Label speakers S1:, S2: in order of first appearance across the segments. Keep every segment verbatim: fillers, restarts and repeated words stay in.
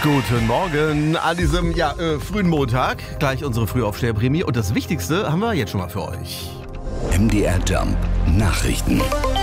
S1: Guten Morgen an diesem ja, äh, frühen Montag. Gleich unsere Frühaufsteherprämie. Und das Wichtigste haben wir jetzt schon mal für euch.
S2: M D R Jump Nachrichten.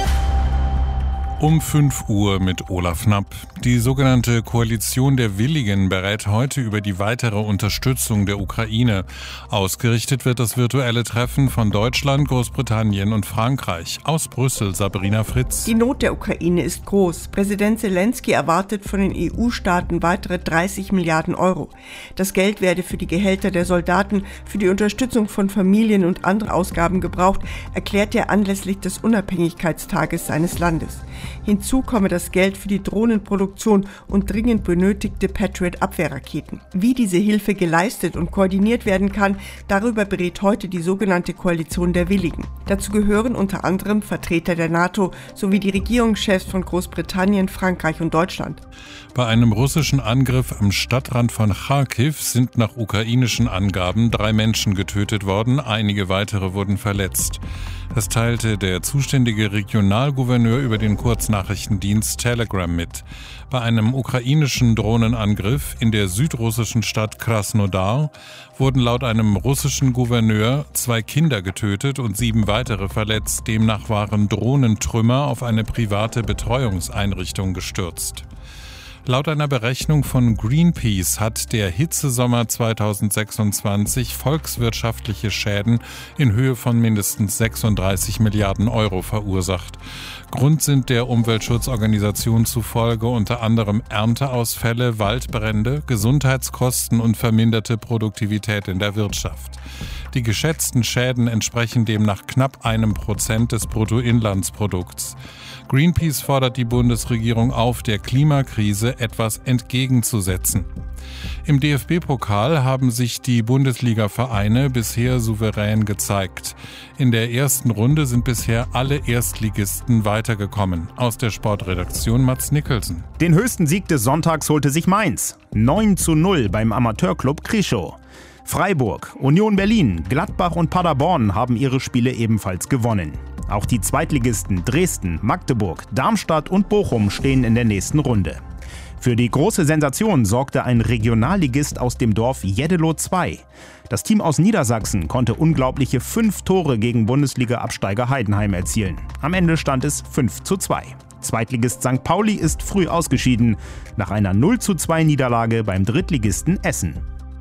S3: Um fünf Uhr mit Olaf Knapp. Die sogenannte Koalition der Willigen berät heute über die weitere Unterstützung der Ukraine. Ausgerichtet wird das virtuelle Treffen von Deutschland, Großbritannien und Frankreich. Aus Brüssel, Sabrina Fritz.
S4: Die Not der Ukraine ist groß. Präsident Zelensky erwartet von den E U-Staaten weitere dreißig Milliarden Euro. Das Geld werde für die Gehälter der Soldaten, für die Unterstützung von Familien und andere Ausgaben gebraucht, erklärt er anlässlich des Unabhängigkeitstages seines Landes. Hinzu komme das Geld für die Drohnenproduktion und dringend benötigte Patriot-Abwehrraketen. Wie diese Hilfe geleistet und koordiniert werden kann, darüber berät heute die sogenannte Koalition der Willigen. Dazu gehören unter anderem Vertreter der NATO sowie die Regierungschefs von Großbritannien, Frankreich und Deutschland.
S3: Bei einem russischen Angriff am Stadtrand von Charkiw sind nach ukrainischen Angaben drei Menschen getötet worden, einige weitere wurden verletzt. Das teilte der zuständige Regionalgouverneur über den Kurznachrichtendienst Telegram mit. Bei einem ukrainischen Drohnenangriff in der südrussischen Stadt Krasnodar wurden laut einem russischen Gouverneur zwei Kinder getötet und sieben weitere verletzt. Demnach waren Drohnentrümmer auf eine private Betreuungseinrichtung gestürzt. Laut einer Berechnung von Greenpeace hat der Hitzesommer zweitausendsechsundzwanzig volkswirtschaftliche Schäden in Höhe von mindestens sechsunddreißig Milliarden Euro verursacht. Grund sind der Umweltschutzorganisation zufolge unter anderem Ernteausfälle, Waldbrände, Gesundheitskosten und verminderte Produktivität in der Wirtschaft. Die geschätzten Schäden entsprechen demnach knapp einem Prozent des Bruttoinlandsprodukts. Greenpeace fordert die Bundesregierung auf, der Klimakrise etwas entgegenzusetzen. Im D F B-Pokal haben sich die Bundesliga-Vereine bisher souverän gezeigt. In der ersten Runde sind bisher alle Erstligisten weitergekommen. Aus der Sportredaktion Mats Nicholson.
S5: Den höchsten Sieg des Sonntags holte sich Mainz. neun zu null beim Amateurclub Krischow. Freiburg, Union Berlin, Gladbach und Paderborn haben ihre Spiele ebenfalls gewonnen. Auch die Zweitligisten Dresden, Magdeburg, Darmstadt und Bochum stehen in der nächsten Runde. Für die große Sensation sorgte ein Regionalligist aus dem Dorf Jeddelo zwei. Das Team aus Niedersachsen konnte unglaubliche fünf Tore gegen Bundesliga-Absteiger Heidenheim erzielen. Am Ende stand es fünf zu zwei. Zweitligist Sankt Pauli ist früh ausgeschieden, nach einer null zu zwei Niederlage beim Drittligisten Essen.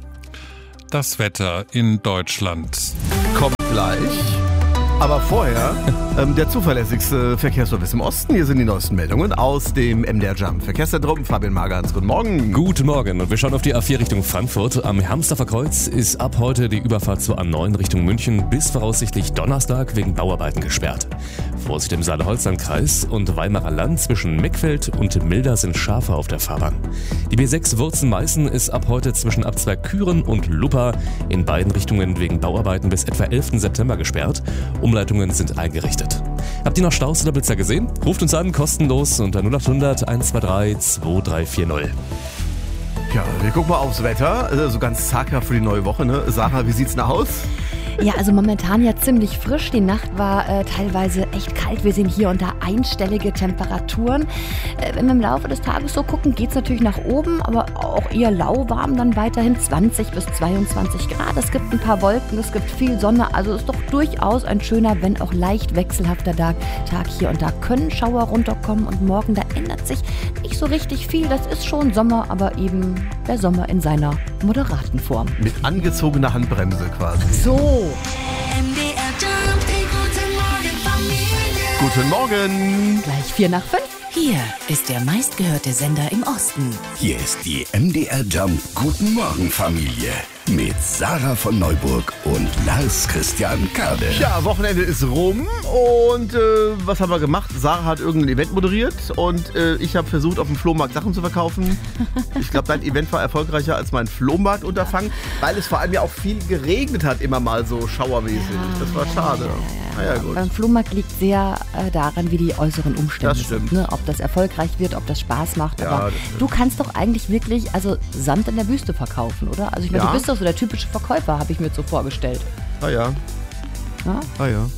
S3: Das Wetter in Deutschland.
S1: Kommt gleich. Aber vorher ähm, der zuverlässigste Verkehrsservice im Osten. Hier sind die neuesten Meldungen aus dem M D R Jump Verkehrszentrum. Fabian Magerns, guten Morgen.
S6: Guten Morgen und wir schauen auf die A vier Richtung Frankfurt. Am Hermsdorfer Kreuz ist ab heute die Überfahrt zur A neun Richtung München bis voraussichtlich Donnerstag wegen Bauarbeiten gesperrt. Vorsicht im Saale-Holstein-Kreis und Weimarer Land zwischen Meckfeld und Milda sind Schafe auf der Fahrbahn. Die B sechs Wurzen-Meißen ist ab heute zwischen Abzweig-Küren und Luppa in beiden Richtungen wegen Bauarbeiten bis etwa elften September gesperrt. Umleitungen sind eingerichtet. Habt ihr noch Staus oder Blitzer gesehen? Ruft uns an, kostenlos unter null acht hundert eins zwei drei zwei drei vier null.
S1: Ja, wir gucken mal aufs Wetter. So also ganz zacker für die neue Woche, ne? Sarah, wie sieht's denn aus?
S7: Ja, also momentan ja ziemlich frisch. Die Nacht war äh, teilweise echt kalt. Wir sehen hier und da einstellige Temperaturen. Äh, wenn wir im Laufe des Tages so gucken, geht es natürlich nach oben, aber auch eher lauwarm dann weiterhin zwanzig bis zweiundzwanzig Grad. Es gibt ein paar Wolken, es gibt viel Sonne. Also ist doch durchaus ein schöner, wenn auch leicht wechselhafter Tag. Tag hier und da können Schauer runterkommen und morgen, da ändert sich nicht so richtig viel. Das ist schon Sommer, aber eben der Sommer in seiner moderaten Form.
S1: Mit angezogener Handbremse quasi.
S7: So.
S8: M D R Jump, die guten Morgen Familie.
S1: Guten Morgen.
S7: Gleich vier nach fünf.
S8: Hier ist der meistgehörte Sender im Osten.
S2: Hier ist die M D R Jump Guten Morgen Familie mit Sarah von Neuburg und Lars Christian Kade.
S1: Ja, Wochenende ist rum und äh, was haben wir gemacht? Sarah hat irgendein Event moderiert und äh, ich habe versucht, auf dem Flohmarkt Sachen zu verkaufen. Ich glaube, dein Event war erfolgreicher als mein Flohmarktunterfangen, weil es vor allem ja auch viel geregnet hat, immer mal so schauermäßig. Ja, das war schade.
S7: Ja, ja, ja. Ja, gut. Beim Flohmarkt liegt sehr äh, daran, wie die äußeren Umstände
S1: das stimmt.
S7: sind. Ne? Ob das erfolgreich wird, ob das Spaß macht.
S1: Ja,
S7: aber
S1: das
S7: du kannst doch eigentlich wirklich also Sand in der Wüste verkaufen, oder? Also ich meine,
S1: ja.
S7: du bist doch so der typische Verkäufer, habe ich mir so vorgestellt.
S1: Ah ja.
S7: Ja?
S1: Ah ja, gut.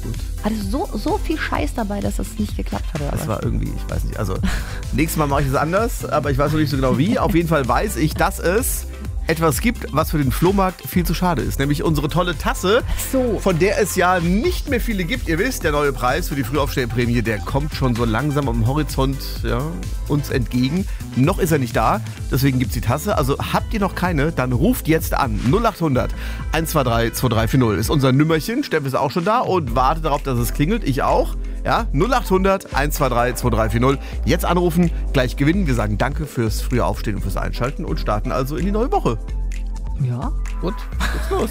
S7: Hatte so, so viel Scheiß dabei, dass das nicht geklappt hat. Oder
S1: Das
S7: was?
S1: war irgendwie, ich weiß nicht, also nächstes Mal mache ich es anders, aber ich weiß noch nicht so genau wie. Auf jeden Fall weiß ich, dass es etwas gibt, was für den Flohmarkt viel zu schade ist. Nämlich unsere tolle Tasse,
S7: So.
S1: von der es ja nicht mehr viele gibt. Ihr wisst, der neue Preis für die Frühaufsteherprämie, der kommt schon so langsam am Horizont ja, uns entgegen. Noch ist er nicht da, deswegen gibt es die Tasse. Also habt ihr noch keine, dann ruft jetzt an. null acht hundert eins zwei drei zwei drei vier null ist unser Nümmerchen. Steff ist auch schon da und wartet darauf, dass es klingelt. Ich auch. Ja, null acht hundert eins zwei drei zwei drei vier null. Jetzt anrufen, gleich gewinnen. Wir sagen danke fürs frühe Aufstehen und fürs Einschalten und starten also in die neue Woche.
S7: Ja.
S1: Gut, geht's los.